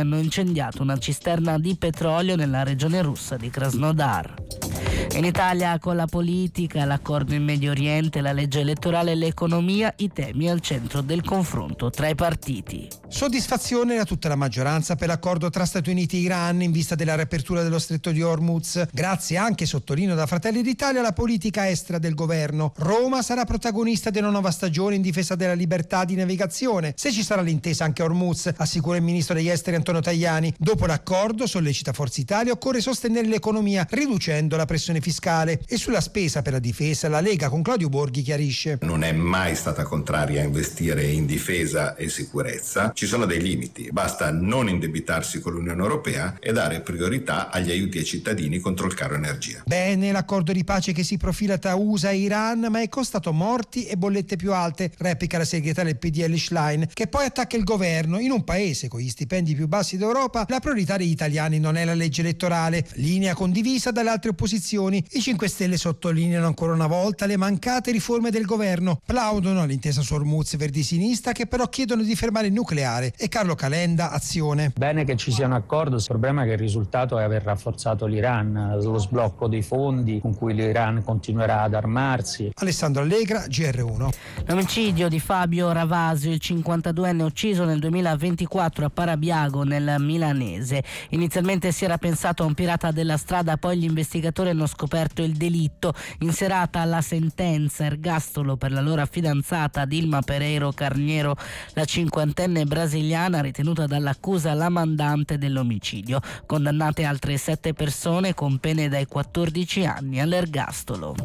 hanno incendiato una cisterna di petrolio nella regione russa di Krasnodar. In Italia, con la politica, l'accordo in Medio Oriente, la legge elettorale e l'economia, i temi al centro del confronto tra i partiti. Soddisfazione da tutta la maggioranza per l'accordo tra Stati Uniti e Iran in vista della riapertura dello stretto di Hormuz. Grazie anche, sottolineo da Fratelli d'Italia, alla politica estera del governo. Roma sarà protagonista di una nuova stagione in difesa della libertà di navigazione, se ci sarà l'intesa anche a Hormuz, assicura il ministro degli esteri Antonio Tajani. Dopo l'accordo, sollecita Forza Italia, occorre sostenere l'economia riducendo la pressione fiscale. E sulla spesa per la difesa la Lega con Claudio Borghi chiarisce: non è mai stata contraria a investire in difesa e sicurezza. Ci sono dei limiti, basta non indebitarsi con l'Unione Europea e dare priorità agli aiuti ai cittadini contro il caro energia. Bene l'accordo di pace che si profila tra USA e Iran, ma è costato morti e bollette più alte, replica la segretaria del PDL Schlein, che poi attacca il governo. In un paese con gli stipendi più bassi d'Europa, la priorità degli italiani non è la legge elettorale, linea condivisa dalle altre opposizioni. I 5 Stelle sottolineano ancora una volta le mancate riforme del governo, plaudono all'intesa su Hormuz Verdi Sinistra, che però chiedono di fermare il nucleare. E Carlo Calenda, Azione. Bene che ci sia un accordo, il problema è che il risultato è aver rafforzato l'Iran, lo sblocco dei fondi con cui l'Iran continuerà ad armarsi. Alessandro Allegra, GR1. L'omicidio di Fabio Ravasio, il 52enne ucciso nel 2024 a Parabiago nel Milanese. Inizialmente si era pensato a un pirata della strada, poi gli investigatori hanno scoperto il delitto. In serata la sentenza, ergastolo per l'allora fidanzata Dilma Pereiro Carniero, la cinquantenne brasiliana ritenuta dall'accusa la mandante dell'omicidio. Condannate altre 7 persone con pene dai 14 anni all'ergastolo.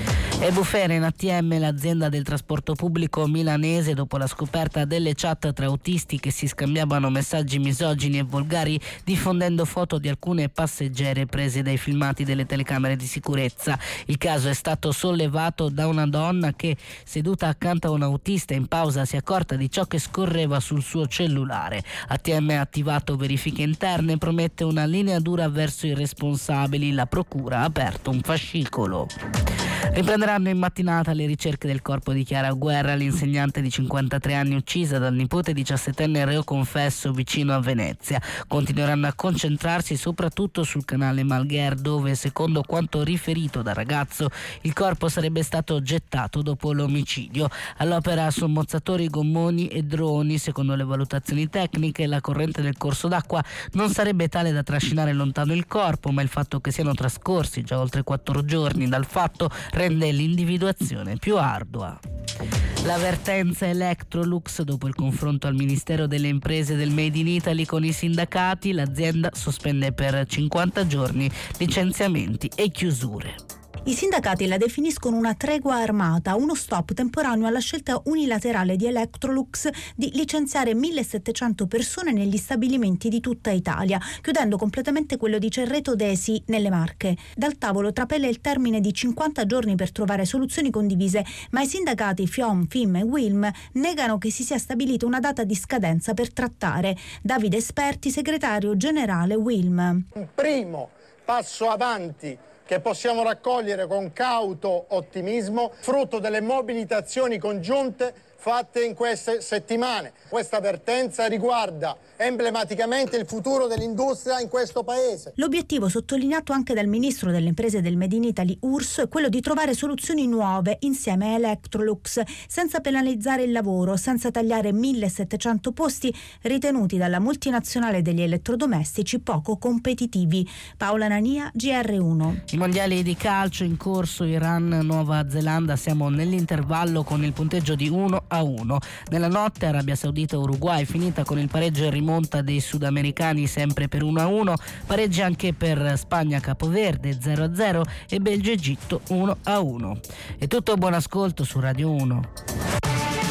E bufera in ATM, l'azienda del trasporto pubblico milanese, dopo la scoperta delle chat tra autisti che si scambiavano messaggi misogini e volgari, diffondendo foto di alcune passeggere prese dai filmati delle telecamere di sicurezza. Il caso è stato sollevato da una donna che, seduta accanto a un autista in pausa, si è accorta di ciò che scorreva sul suo cellulare. ATM ha attivato verifiche interne e promette una linea dura verso i responsabili. La procura ha aperto un fascicolo. Riprenderanno in mattinata le ricerche del corpo di Chiara Guerra, l'insegnante di 53 anni uccisa dal nipote 17enne reo confesso vicino a Venezia. Continueranno a concentrarsi soprattutto sul canale Malgher, dove, secondo quanto riferito dal ragazzo, il corpo sarebbe stato gettato dopo l'omicidio. All'opera sommozzatori, gommoni e droni. Secondo le valutazioni tecniche, la corrente del corso d'acqua non sarebbe tale da trascinare lontano il corpo, ma il fatto che siano trascorsi già oltre 4 giorni dal fatto rende l'individuazione più ardua. L'avvertenza Electrolux, dopo il confronto al Ministero delle Imprese del Made in Italy con i sindacati, l'azienda sospende per 50 giorni licenziamenti e chiusure. I sindacati la definiscono una tregua armata, uno stop temporaneo alla scelta unilaterale di Electrolux di licenziare 1.700 persone negli stabilimenti di tutta Italia, chiudendo completamente quello di Cerreto Desi nelle Marche. Dal tavolo trapela il termine di 50 giorni per trovare soluzioni condivise, ma i sindacati FIOM, FIM e WILM negano che si sia stabilita una data di scadenza per trattare. Davide Esperti, segretario generale WILM. Un primo passo avanti che possiamo raccogliere con cauto ottimismo, frutto delle mobilitazioni congiunte fatte in queste settimane. Questa avvertenza riguarda emblematicamente il futuro dell'industria in questo paese. L'obiettivo, sottolineato anche dal ministro delle imprese del Made in Italy Urso, è quello di trovare soluzioni nuove insieme a Electrolux, senza penalizzare il lavoro, senza tagliare 1.700 posti ritenuti dalla multinazionale degli elettrodomestici poco competitivi. Paola Nania, GR1. I mondiali di calcio in corso, Iran-Nuova Zelanda, siamo nell'intervallo con il punteggio di 1-1. Nella notte Arabia Saudita-Uruguay, finita con il pareggio e rimonta dei sudamericani sempre per 1-1, pareggi anche per Spagna-Capoverde 0-0 e Belgio-Egitto 1-1. È tutto, buon ascolto su Radio 1.